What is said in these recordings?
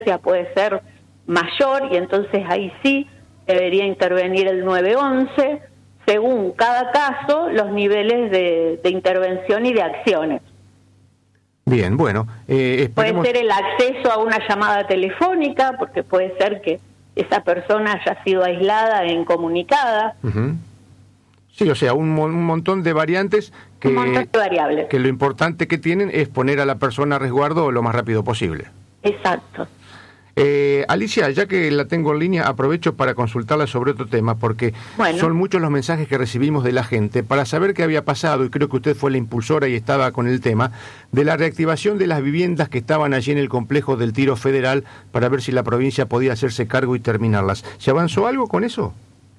puede ser mayor y entonces ahí sí debería intervenir el 911, según cada caso, los niveles de intervención y de acciones. Bien, bueno, puede ser el acceso a una llamada telefónica, porque puede ser que esa persona haya sido aislada e incomunicada. Uh-huh. Sí, o sea, un montón de variantes que, un montón de variables. Que lo importante que tienen es poner a la persona a resguardo lo más rápido posible. Exacto. Alicia, ya que la tengo en línea, aprovecho para consultarla sobre otro tema, porque son muchos los mensajes que recibimos de la gente para saber qué había pasado, y creo que usted fue la impulsora y estaba con el tema, de la reactivación de las viviendas que estaban allí en el complejo del Tiro Federal, para ver si la provincia podía hacerse cargo y terminarlas. ¿Se avanzó algo con eso?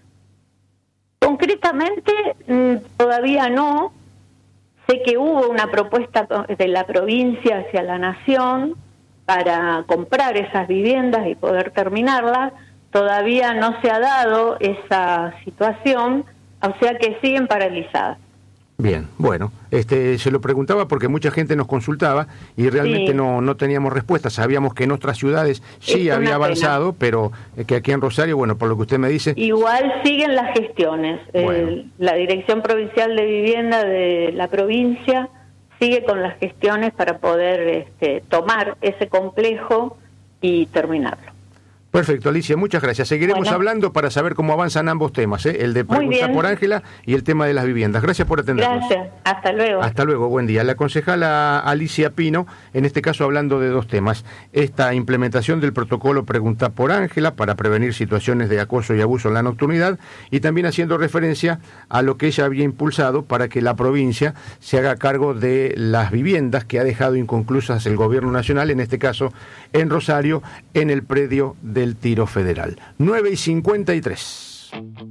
Concretamente, todavía no. Sé que hubo una propuesta de la provincia hacia la nación para comprar esas viviendas y poder terminarlas. Todavía no se ha dado esa situación, o sea que siguen paralizadas. Bien, bueno, se lo preguntaba porque mucha gente nos consultaba y realmente no teníamos respuesta. Sabíamos que en otras ciudades sí había avanzado, pero que aquí en Rosario, bueno, por lo que usted me dice... Igual siguen las gestiones. Bueno. La Dirección Provincial de Vivienda de la provincia sigue con las gestiones para poder tomar ese complejo y terminarlo. Perfecto, Alicia, muchas gracias. Seguiremos hablando para saber cómo avanzan ambos temas, el de Pregunta por Ángela y el tema de las viviendas. Gracias por atendernos. Gracias, hasta luego. Hasta luego, buen día. La concejala Alicia Pino, en este caso hablando de dos temas. Esta implementación del protocolo Pregunta por Ángela para prevenir situaciones de acoso y abuso en la nocturnidad, y también haciendo referencia a lo que ella había impulsado para que la provincia se haga cargo de las viviendas que ha dejado inconclusas el gobierno nacional, en este caso en Rosario, en el predio del Tiro Federal. 9:53.